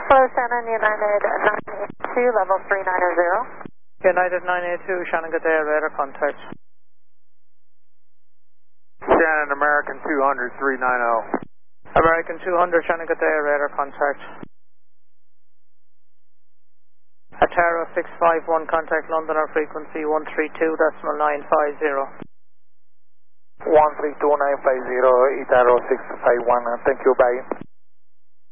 Hello, Shannon, United 982, level 390. United 982, Shannon, good day, radar contact. Shannon, American 200, 390. American 200, Shannon, good day, radar contact. Atara 651, contact Londoner frequency 132.950. 132.950, Itaro 651, thank you, bye.